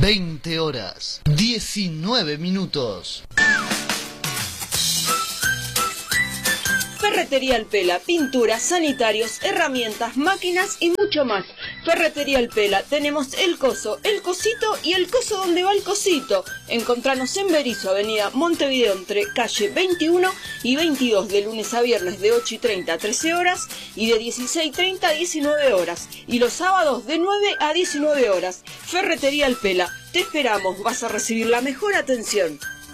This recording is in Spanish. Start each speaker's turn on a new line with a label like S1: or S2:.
S1: 20 horas, 19 minutos.
S2: Ferretería El Pela, pinturas, sanitarios, herramientas, máquinas y mucho más. Ferretería El Pela, tenemos el coso, el cosito y el coso donde va el cosito. Encontranos en Berisso, avenida Montevideo, entre calle 21 y 22, de lunes a viernes de 8:30 a 13 horas y de 16:30 a 19 horas. Y los sábados de 9 a 19 horas. Ferretería El Pela, te esperamos, vas a recibir la mejor atención.